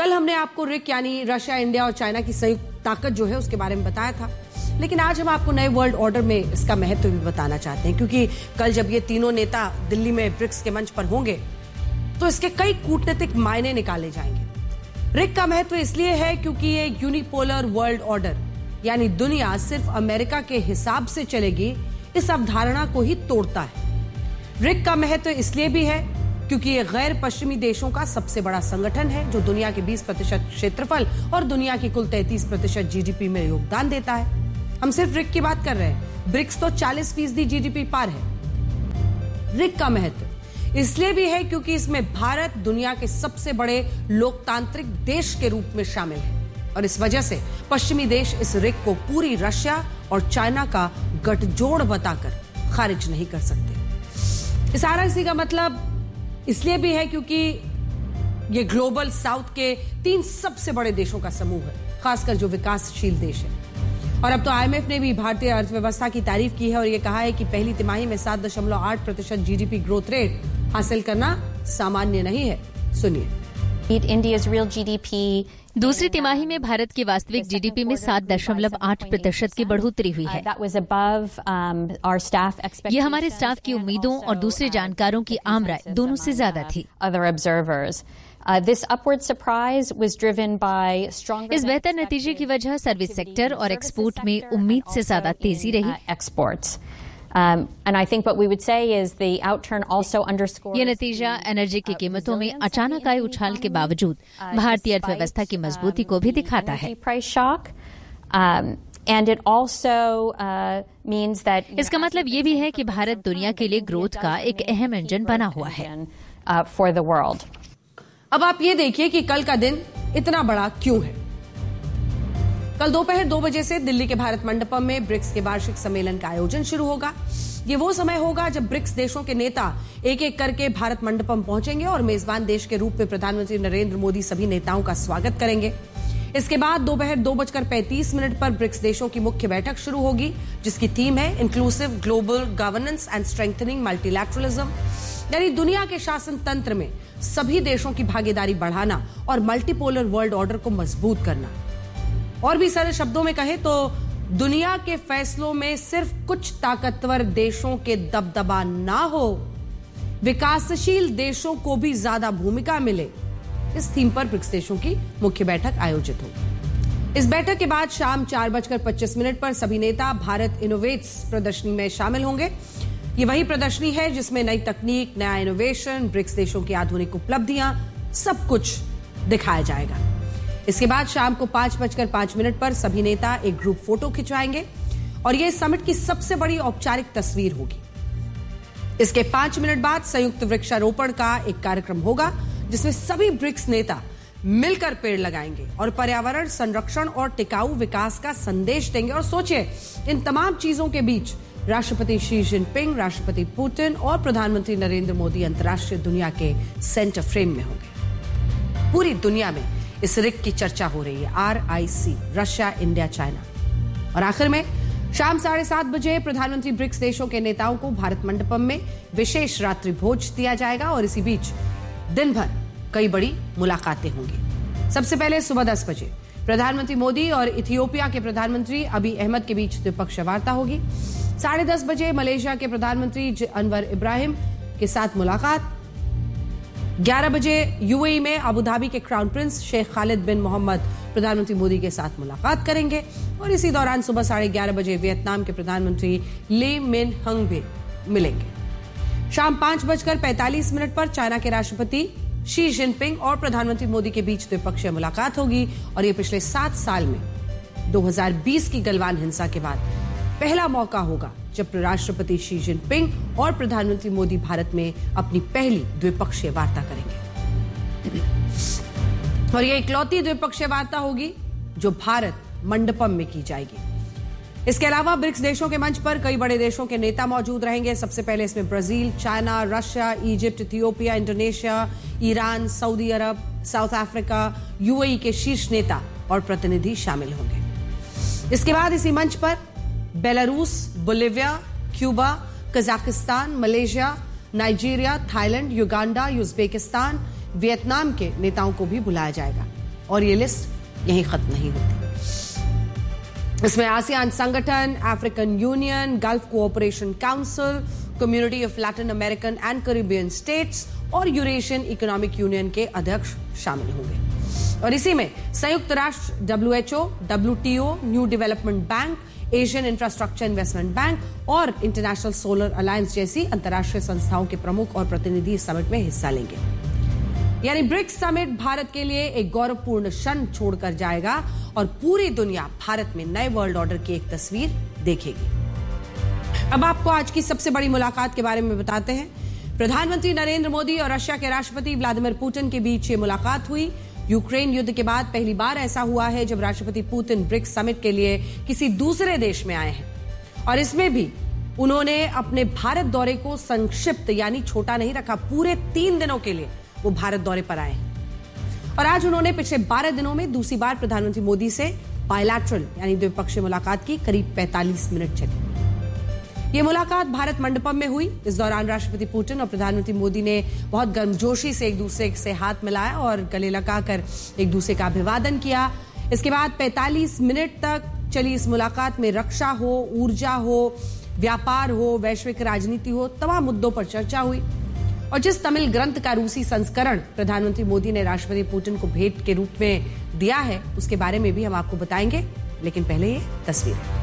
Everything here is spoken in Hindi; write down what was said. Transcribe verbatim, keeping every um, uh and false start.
कल हमने आपको रिक यानी रशिया, इंडिया और चाइना की संयुक्त ताकत जो है उसके बारे में बताया था, लेकिन आज हम आपको नए वर्ल्ड ऑर्डर में इसका महत्व भी बताना चाहते हैं, क्योंकि कल जब ये तीनों नेता दिल्ली में ब्रिक्स के मंच पर होंगे तो इसके कई कूटनीतिक मायने निकाले जाएंगे। रिक का महत्व इसलिए है क्योंकि ये यूनिपोलर वर्ल्ड ऑर्डर यानी दुनिया सिर्फ अमेरिका के हिसाब से चलेगी, इस अवधारणा को ही तोड़ता है। रिक का महत्व इसलिए भी है क्योंकि ये गैर पश्चिमी देशों का सबसे बड़ा संगठन है जो दुनिया के बीस प्रतिशत क्षेत्रफल और दुनिया की कुल तैंतीस प्रतिशत जीडीपी में योगदान देता है। हम सिर्फ रिक की बात कर रहे हैं, ब्रिक्स तो चालीस फीसदी जीडीपी पार है। रिक का महत्व इसलिए भी है क्योंकि इसमें भारत दुनिया के सबसे बड़े लोकतांत्रिक देश के रूप में शामिल है और इस वजह से पश्चिमी देश इस रिक को पूरी रशिया और चाइना का गठजोड़ बताकर खारिज नहीं कर सकते। इस आरआईसी का मतलब इसलिए भी है क्योंकि ये ग्लोबल साउथ के तीन सबसे बड़े देशों का समूह है, खासकर जो विकासशील देश है। और अब तो आईएमएफ ने भी भारतीय अर्थव्यवस्था की तारीफ की है और ये कहा है कि पहली तिमाही में सात दशमलव आठ प्रतिशत जीडीपी ग्रोथ रेट हासिल करना सामान्य नहीं है। सुनिए। दूसरी तिमाही में भारत की वास्तविक जीडीपी में सात दशमलव आठ प्रतिशत की बढ़ोतरी हुई है। यह हमारे स्टाफ की उम्मीदों और दूसरे जानकारों की आम राय दोनों से ज्यादा थी। इस बेहतर नतीजे की वजह सर्विस सेक्टर और एक्सपोर्ट में उम्मीद से ज्यादा तेजी रही। Um, and I think what we would say is the outturn also underscores ये नतीजा एनर्जी की कीमतों में अचानक आए उछाल के बावजूद भारतीय अर्थव्यवस्था की मजबूती को भी दिखाता है। And it also uh, means that इसका मतलब ये भी है कि भारत दुनिया के लिए ग्रोथ का एक अहम इंजन बना हुआ है uh, for the world. अब आप ये देखिए कि कल का दिन इतना बड़ा क्यों है। कल दोपहर दो बजे से दिल्ली के भारत मंडपम में ब्रिक्स के वार्षिक सम्मेलन का आयोजन शुरू होगा। ये वो समय होगा जब ब्रिक्स देशों के नेता एक एक करके भारत मंडपम पहुंचेंगे और मेजबान देश के रूप में प्रधानमंत्री नरेंद्र मोदी सभी नेताओं का स्वागत करेंगे। इसके बाद दोपहर दो बजकर पैंतीस मिनट पर ब्रिक्स देशों की मुख्य बैठक शुरू होगी, जिसकी थीम है inclusive global governance and strengthening multilateralism, यानी दुनिया के शासन तंत्र में सभी देशों की भागीदारी बढ़ाना और मल्टीपोलर वर्ल्ड ऑर्डर को मजबूत करना। और भी सरल शब्दों में कहें तो दुनिया के फैसलों में सिर्फ कुछ ताकतवर देशों के दबदबा ना हो, विकासशील देशों को भी ज्यादा भूमिका मिले, इस थीम पर ब्रिक्स देशों की मुख्य बैठक आयोजित होगी। इस बैठक के बाद शाम चार बजकर पच्चीस मिनट पर सभी नेता भारत इनोवेट्स प्रदर्शनी में शामिल होंगे। ये वही प्रदर्शनी है जिसमें नई तकनीक, नया इनोवेशन, ब्रिक्स देशों की आधुनिक उपलब्धियां, सब कुछ दिखाया जाएगा। इसके बाद शाम को पांच बजकर पांच मिनट पर सभी नेता एक ग्रुप फोटो खिंचवाएंगे और यह समिट की सबसे बड़ी औपचारिक तस्वीर होगी। इसके पांच मिनट बाद संयुक्त वृक्षारोपण का एक कार्यक्रम होगा जिसमें सभी ब्रिक्स नेता मिलकर पेड़ लगाएंगे और पर्यावरण संरक्षण और टिकाऊ विकास का संदेश देंगे। और सोचिए, इन तमाम चीजों के बीच राष्ट्रपति शी जिनपिंग, राष्ट्रपति पुतिन और प्रधानमंत्री नरेंद्र मोदी अंतर्राष्ट्रीय दुनिया के सेंटर फ्रेम में होंगे। पूरी दुनिया में इस रिक की चर्चा हो रही है, are I C, Russia, India, China. और आखिर में शाम साढ़े सात बजे प्रधानमंत्री ब्रिक्स देशों के नेताओं को भारत मंडपम में विशेष रात्रि भोज दिया जाएगा और इसी बीच दिन भर कई बड़ी मुलाकातें होंगी। सबसे पहले सुबह दस बजे प्रधानमंत्री मोदी और इथियोपिया के प्रधानमंत्री अबी अहमद के बीच द्विपक्षीय वार्ता होगी। साढ़े दस बजे मलेशिया के प्रधानमंत्री अनवर इब्राहिम के साथ मुलाकात। ग्यारह बजे यूएई में अबू धाबी के क्राउन प्रिंस शेख खालिद बिन मोहम्मद प्रधानमंत्री मोदी के साथ मुलाकात करेंगे और इसी दौरान सुबह साढ़े ग्यारह बजे वियतनाम के प्रधानमंत्री ले मिन हंग भी मिलेंगे। शाम पांच बजकर पैंतालीस मिनट पर चाइना के राष्ट्रपति शी जिनपिंग और प्रधानमंत्री मोदी के बीच द्विपक्षीय मुलाकात होगी और ये पिछले सात साल में दो हज़ार बीस की गलवान हिंसा के बाद पहला मौका होगा जब राष्ट्रपति शी जिनपिंग और प्रधानमंत्री मोदी भारत में अपनी पहली द्विपक्षीय वार्ता करेंगे। और यह इकलौती द्विपक्षीय वार्ता होगी जो भारत मंडपम में की जाएगी। इसके अलावा ब्रिक्स देशों के मंच पर कई बड़े देशों के नेता मौजूद रहेंगे। सबसे पहले इसमें Brazil, China, Russia, Egypt, Ethiopia, Indonesia, Iran, Saudi अरब, साउथ अफ्रीका, यूएई के शीर्ष नेता और प्रतिनिधि शामिल होंगे। इसके बाद इसी मंच पर Belarus, Bolivia, Cuba, Kazakhstan, Malaysia, Nigeria, Thailand, Uganda, Uzbekistan, Vietnam के नेताओं को भी बुलाया जाएगा। और ये लिस्ट यहीं खत्म नहीं होती। इसमें आसियान संगठन, African union, gulf cooperation council, community of Latin American and Caribbean states और यूरेशियन इकोनॉमिक यूनियन के अध्यक्ष शामिल होंगे। और इसी में संयुक्त राष्ट्र, W H O, W T O, new development bank, Asian infrastructure investment bank और इंटरनेशनल सोलर अलायंस जैसी अंतर्राष्ट्रीय संस्थाओं के प्रमुख और प्रतिनिधि इस समिट में हिस्सा लेंगे। यानी ब्रिक्स समिट भारत के लिए एक गौरवपूर्ण क्षण छोड़कर जाएगा और पूरी दुनिया भारत में नए वर्ल्ड ऑर्डर की एक तस्वीर देखेगी। अब आपको आज की सबसे बड़ी मुलाकात के बारे में बताते हैं। प्रधानमंत्री नरेंद्र मोदी और रशिया के राष्ट्रपति व्लादिमीर पुतिन के बीच ये मुलाकात हुई। यूक्रेन युद्ध के बाद पहली बार ऐसा हुआ है जब राष्ट्रपति पुतिन ब्रिक्स समिट के लिए किसी दूसरे देश में आए हैं और इसमें भी उन्होंने अपने भारत दौरे को संक्षिप्त यानी छोटा नहीं रखा। पूरे तीन दिनों के लिए वो भारत दौरे पर आए हैं और आज उन्होंने पिछले बारह दिनों में दूसरी बार प्रधानमंत्री मोदी से बायलैटरल यानी द्विपक्षीय मुलाकात की। करीब पैंतालीस मिनट चली ये मुलाकात भारत मंडपम में हुई। इस दौरान राष्ट्रपति पुतिन और प्रधानमंत्री मोदी ने बहुत गर्मजोशी से एक दूसरे से हाथ मिलाया और गले लगाकर एक दूसरे का अभिवादन किया। इसके बाद पैंतालीस मिनट तक चली इस मुलाकात में रक्षा हो, ऊर्जा हो, व्यापार हो, वैश्विक राजनीति हो, तमाम मुद्दों पर चर्चा हुई। और जिस तमिल ग्रंथ का रूसी संस्करण प्रधानमंत्री मोदी ने राष्ट्रपति पुतिन को भेंट के रूप में दिया है उसके बारे में भी हम आपको बताएंगे, लेकिन पहले ये तस्वीरें।